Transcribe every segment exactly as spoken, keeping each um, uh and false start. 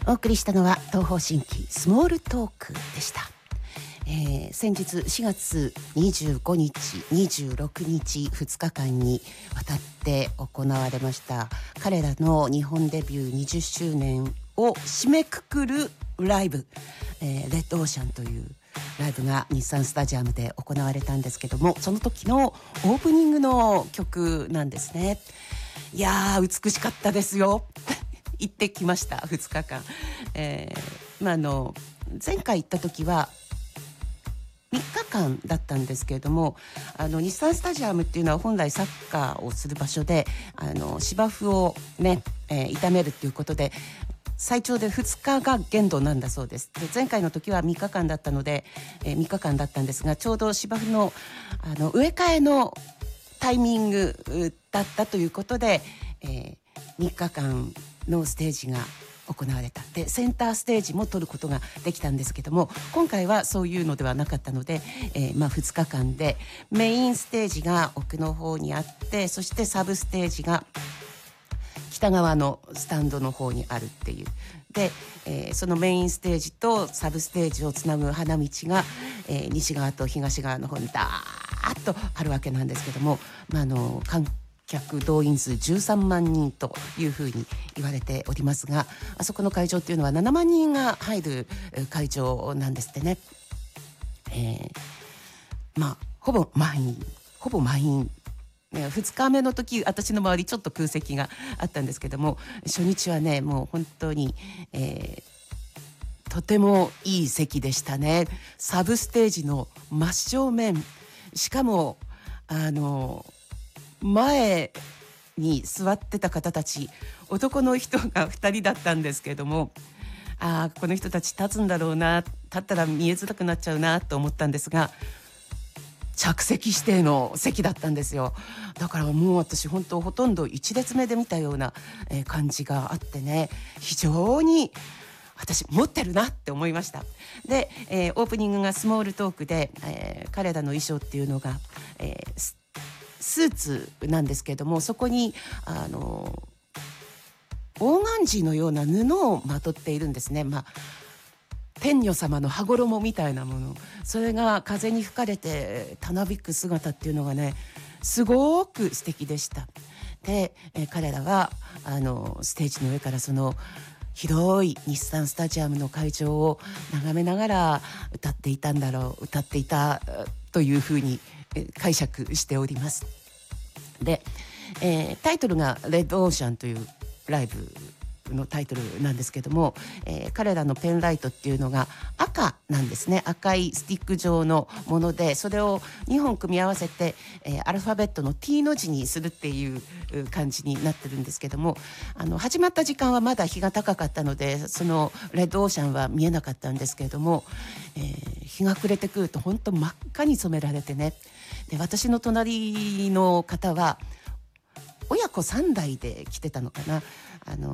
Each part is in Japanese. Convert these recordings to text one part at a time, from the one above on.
お送りしたのは東方神起スモールトークでした。えー、先日しがつにじゅうごにちにじゅうろくにちふつかかんにわたって行われました彼らの日本デビューにじゅっしゅうねんを締めくくるライブ、えー、レッドオーシャンというライブが日産スタジアムで行われたんですけども、その時のオープニングの曲なんですね。いやー美しかったですよ行ってきましたふつかかん、えーまあ、あの前回行った時はみっかかんだったんですけれども、あの日産スタジアムっていうのは本来サッカーをする場所で、あの芝生をね、えー、傷めるっていうことで最長でふつかが限度なんだそうです。で前回の時はみっかかんだったので、えー、みっかかんだったんですが、ちょうど芝生の、あの植え替えのタイミングだったということで、えー、みっかかんのステージが行われた。でセンターステージも取ることができたんですけども、今回はそういうのではなかったので、えーまあ、ふつかかんでメインステージが奥の方にあって、そしてサブステージが北側のスタンドの方にあるっていうで、えー、そのメインステージとサブステージをつなぐ花道が、えー、西側と東側の方にダーッとあるわけなんですけども、まあ、あの観客動員数じゅうさんまんにんというふうに言われておりますが、あそこの会場っていうのはななまんにんが入る会場なんですってね。えー、まあほぼ満員ほぼ満員ふつかめの時私の周りちょっと空席があったんですけども、初日はねもう本当に、えー、とてもいい席でしたね。サブステージの真正面、しかもあの前に座ってた方たち、男の人がふたりだったんですけども、ああこの人たち立つんだろうな、立ったら見えづらくなっちゃうなと思ったんですが、着席指定の席だったんですよ。だからもう私本当ほとんど一列目で見たような、えー、感じがあってね、非常に私持ってるなって思いました。で、えー、オープニングがスモールトークで、えー、彼らの衣装っていうのが、えー、スーツなんですけれども、そこにあのオーガンジーのような布をまとっているんですね。まあ天女様の羽衣みたいなもの、それが風に吹かれてたなびく姿っていうのがねすごく素敵でした。で、え彼らはあのステージの上からその広い日産スタジアムの会場を眺めながら歌っていたんだろう歌っていたというふうに解釈しております。で、えー、タイトルがレッドオーシャンというライブのタイトルなんですけども、えー、彼らのペンライトっていうのが赤なんですね。赤いスティック状のもので、それをにほん組み合わせて、えー、アルファベットの T の字にするっていう感じになってるんですけども、あの始まった時間はまだ日が高かったのでそのレッドオーシャンは見えなかったんですけれども、えー、日が暮れてくると本当真っ赤に染められてね、で私の隣の方は親子さんだいで来てたのかな、あの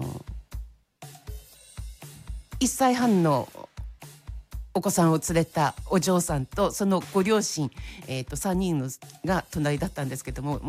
いっさいはんのお子さんを連れたお嬢さんとそのご両親、えーとさんにんのが隣だったんですけども、